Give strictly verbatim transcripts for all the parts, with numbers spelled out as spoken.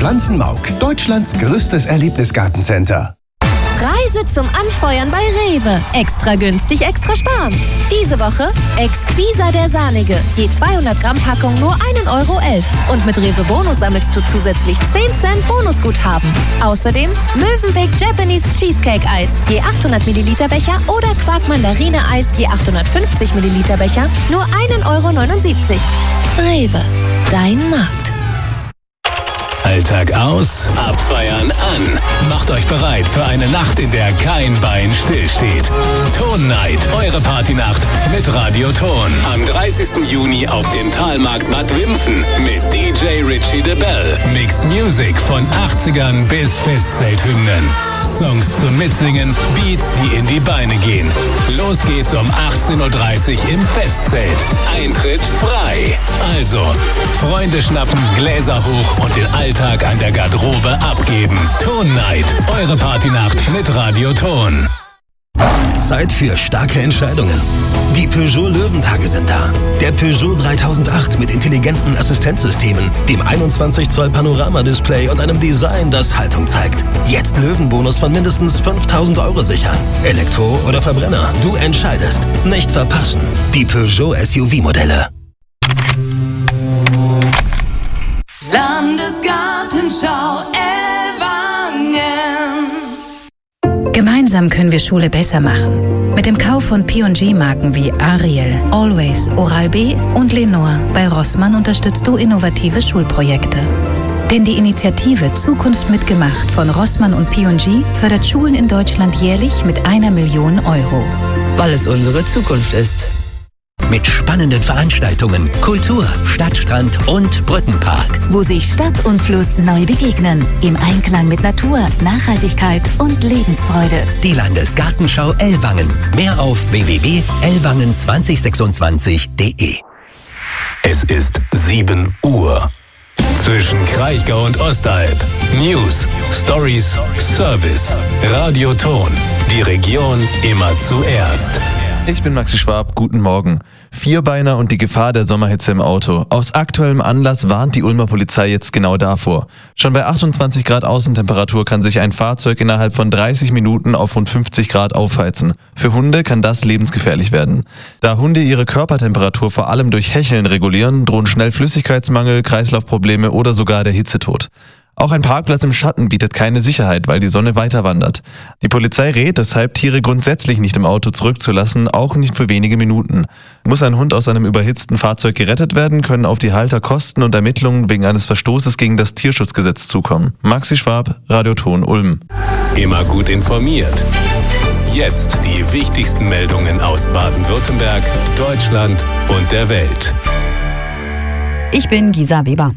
Pflanzenmauk, Deutschlands größtes Erlebnisgartencenter. Reise zum Anfeuern bei Rewe. Extra günstig, extra sparen. Diese Woche Exquisa der Sahnige. Je zweihundert Gramm Packung nur ein Euro elf. Und mit Rewe Bonus sammelst du zusätzlich zehn Cent Bonusguthaben. Außerdem Mövenpick Japanese Cheesecake Eis. Je achthundert Milliliter Becher oder Quark Mandarine Eis. Je achthundertfünfzig Milliliter Becher. Nur ein Euro neunundsiebzig. Rewe. Dein Markt. Alltag aus, abfeiern an. Macht euch bereit für eine Nacht, in der kein Bein stillsteht. Ton Night, eure Partynacht mit Radio Ton. Am dreißigsten Juni auf dem Talmarkt Bad Wimpfen mit D J Richie de Bell. Mixed Music von achtzigern bis Festzelthymnen. Songs zum Mitsingen, Beats, die in die Beine gehen. Los geht's um achtzehn Uhr dreißig im Festzelt. Eintritt frei. Also, Freunde schnappen, Gläser hoch und den Alltag an der Garderobe abgeben. Ton Night, eure Partynacht mit Radio Ton. Zeit für starke Entscheidungen. Die Peugeot Löwentage sind da. Der Peugeot dreitausendacht mit intelligenten Assistenzsystemen, dem einundzwanzig Zoll Panoramadisplay und einem Design, das Haltung zeigt. Jetzt Löwenbonus von mindestens fünftausend Euro sichern. Elektro oder Verbrenner, du entscheidest. Nicht verpassen. Die Peugeot S U V-Modelle. Landesgartenschau Ellwangen. Gemeinsam können wir Schule besser machen. Mit dem Kauf von P und G-Marken wie Ariel, Always, Oral-B und Lenore bei Rossmann unterstützt du innovative Schulprojekte. Denn die Initiative Zukunft mitgemacht von Rossmann und P und G fördert Schulen in Deutschland jährlich mit einer Million Euro. Weil es unsere Zukunft ist. Mit spannenden Veranstaltungen, Kultur, Stadtstrand und Brückenpark. Wo sich Stadt und Fluss neu begegnen. Im Einklang mit Natur, Nachhaltigkeit und Lebensfreude. Die Landesgartenschau Ellwangen. Mehr auf w w w punkt ellwangen zwanzig sechsundzwanzig punkt de. Es ist sieben Uhr. Zwischen Kraichgau und Ostalb. News, Stories, Service. Radio Ton. Die Region immer zuerst. Ich bin Maxi Schwab, guten Morgen. Vierbeiner und die Gefahr der Sommerhitze im Auto. Aus aktuellem Anlass warnt die Ulmer Polizei jetzt genau davor. Schon bei achtundzwanzig Grad Außentemperatur kann sich ein Fahrzeug innerhalb von dreißig Minuten auf rund fünfzig Grad aufheizen. Für Hunde kann das lebensgefährlich werden. Da Hunde ihre Körpertemperatur vor allem durch Hecheln regulieren, drohen schnell Flüssigkeitsmangel, Kreislaufprobleme oder sogar der Hitzetod. Auch ein Parkplatz im Schatten bietet keine Sicherheit, weil die Sonne weiter wandert. Die Polizei rät deshalb, Tiere grundsätzlich nicht im Auto zurückzulassen, auch nicht für wenige Minuten. Muss ein Hund aus einem überhitzten Fahrzeug gerettet werden, können auf die Halter Kosten und Ermittlungen wegen eines Verstoßes gegen das Tierschutzgesetz zukommen. Maxi Schwab, Radio Ton Ulm. Immer gut informiert. Jetzt die wichtigsten Meldungen aus Baden-Württemberg, Deutschland und der Welt. Ich bin Gisa Weber.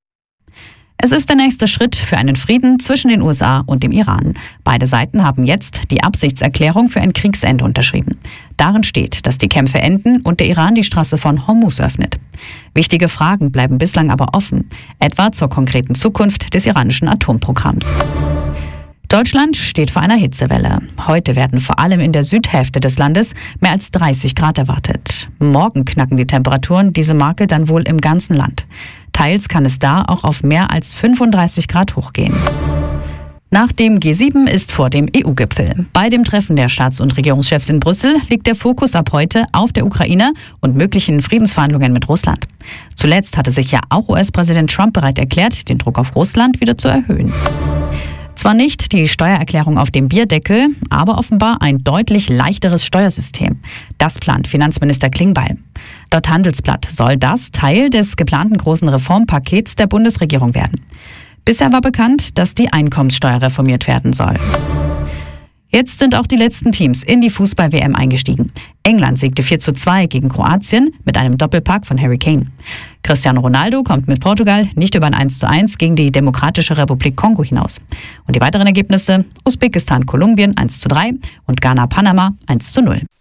Es ist der nächste Schritt für einen Frieden zwischen den U S A und dem Iran. Beide Seiten haben jetzt die Absichtserklärung für ein Kriegsende unterschrieben. Darin steht, dass die Kämpfe enden und der Iran die Straße von Hormuz öffnet. Wichtige Fragen bleiben bislang aber offen, etwa zur konkreten Zukunft des iranischen Atomprogramms. Deutschland steht vor einer Hitzewelle. Heute werden vor allem in der Südhälfte des Landes mehr als dreißig Grad erwartet. Morgen knacken die Temperaturen diese Marke dann wohl im ganzen Land. Teils kann es da auch auf mehr als fünfunddreißig Grad hochgehen. Nach dem G sieben ist vor dem E U-Gipfel. Bei dem Treffen der Staats- und Regierungschefs in Brüssel liegt der Fokus ab heute auf der Ukraine und möglichen Friedensverhandlungen mit Russland. Zuletzt hatte sich ja auch U S-Präsident Trump bereit erklärt, den Druck auf Russland wieder zu erhöhen. Zwar nicht die Steuererklärung auf dem Bierdeckel, aber offenbar ein deutlich leichteres Steuersystem. Das plant Finanzminister Klingbeil. Laut Handelsblatt soll das Teil des geplanten großen Reformpakets der Bundesregierung werden. Bisher war bekannt, dass die Einkommenssteuer reformiert werden soll. Jetzt sind auch die letzten Teams in die Fußball-W M eingestiegen. England siegte vier zu zwei gegen Kroatien mit einem Doppelpack von Harry Kane. Cristiano Ronaldo kommt mit Portugal nicht über ein eins zu eins gegen die Demokratische Republik Kongo hinaus. Und die weiteren Ergebnisse: Usbekistan Kolumbien eins zu drei und Ghana Panama eins zu null.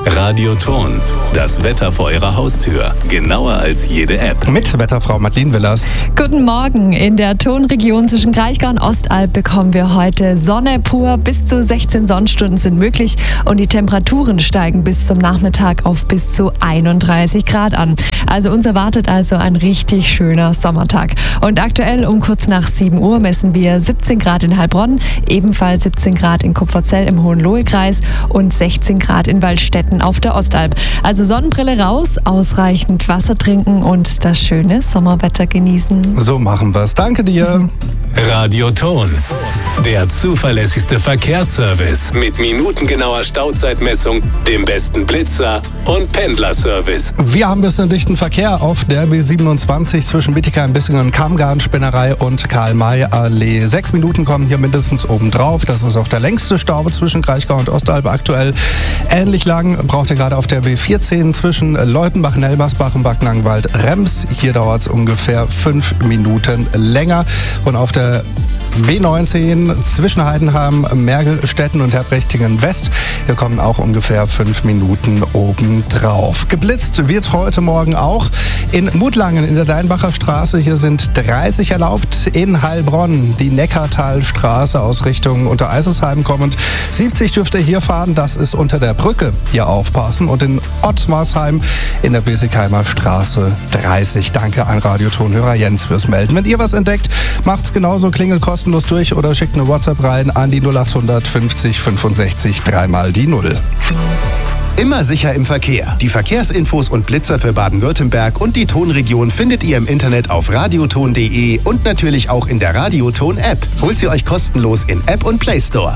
Radioton, das Wetter vor Ihrer Haustür. Genauer als jede App. Mit Wetterfrau Madeleine Willers. Guten Morgen. In der Tonregion zwischen Kraichgau und Ostalb bekommen wir heute Sonne pur. Bis zu sechzehn Sonnenstunden sind möglich und die Temperaturen steigen bis zum Nachmittag auf bis zu einunddreißig Grad an. Also uns erwartet also ein richtig schöner Sommertag. Und aktuell um kurz nach sieben Uhr messen wir siebzehn Grad in Heilbronn, ebenfalls siebzehn Grad in Kupferzell im Hohenlohe-Kreis und sechzehn Grad in Waldstätten auf der Ostalb. Also Sonnenbrille raus, ausreichend Wasser trinken und das schöne Sommerwetter genießen. So machen wir's. Danke dir. Radioton, der zuverlässigste Verkehrsservice mit minutengenauer Stauzeitmessung, dem besten Blitzer und Pendlerservice. Wir haben ein bisschen dichten Verkehr auf der B siebenundzwanzig zwischen Bietigheim, Bissingen, Kamgarn, Spinnerei und Karl-May-Allee. Sechs Minuten kommen hier mindestens obendrauf. Das ist auch der längste Stau zwischen Kraichgau und Ostalb aktuell. Ähnlich lang braucht ihr gerade auf der B vierzehn zwischen Leutenbach, Nelmersbach und Backnangwald, Rems. Hier dauert es ungefähr fünf Minuten länger. Und auf der B neunzehn zwischen Heidenheim, Mergelstetten und Herbrechtingen West. Hier kommen auch ungefähr fünf Minuten obendrauf. Geblitzt wird heute Morgen auch in Mutlangen in der Deinbacher Straße. Hier sind dreißig erlaubt. In Heilbronn die Neckartalstraße aus Richtung Untereisesheim kommend. siebzig dürft ihr hier fahren. Das ist unter der Brücke. Hier aufpassen. Und in Ottmarsheim in der Besigheimer Straße dreißig. Danke an Radiotonhörer Jens fürs Melden. Wenn ihr was entdeckt, macht's genauso. Klingelt kostenlos durch oder schickt eine WhatsApp rein an die null achthundert fünfzig fünfundsechzig dreimal die Null. Immer sicher im Verkehr. Die Verkehrsinfos und Blitzer für Baden-Württemberg und die Tonregion findet ihr im Internet auf radioton punkt de und natürlich auch in der Radioton-App. Holt sie euch kostenlos in App und Play Store.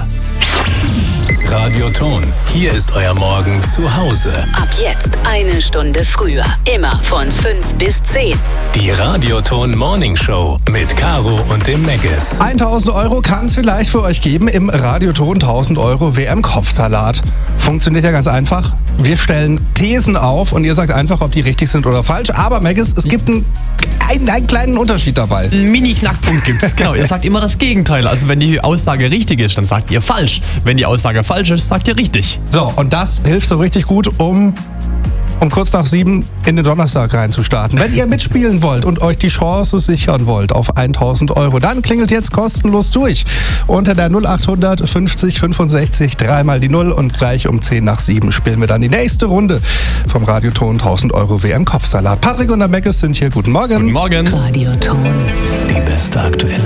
Radioton, hier ist euer Morgen zu Hause. Ab jetzt eine Stunde früher. Immer von fünf bis zehn. Die Radioton Morning Show mit Caro und dem Meggis. tausend Euro kann es vielleicht für euch geben im Radioton tausend Euro W M-Kopfsalat. Funktioniert ja ganz einfach. Wir stellen Thesen auf und ihr sagt einfach, ob die richtig sind oder falsch. Aber Meggis, es gibt einen, einen, einen kleinen Unterschied dabei. Ein Mini-Knackpunkt gibt's. Genau, ihr sagt immer das Gegenteil. Also wenn die Aussage richtig ist, dann sagt ihr falsch. Wenn die Aussage falsch ist, sagt ihr richtig. So, und das hilft so richtig gut, um... um kurz nach sieben in den Donnerstag reinzustarten. Wenn ihr mitspielen wollt und euch die Chance sichern wollt auf tausend Euro, dann klingelt jetzt kostenlos durch unter der null achthundert fünfzig fünfundsechzig dreimal die Null und gleich um zehn nach sieben spielen wir dann die nächste Runde vom Radioton tausend Euro W M-Kopfsalat. Patrick und der Meggis sind hier. Guten Morgen. Guten Morgen. Radioton. Die beste aktuelle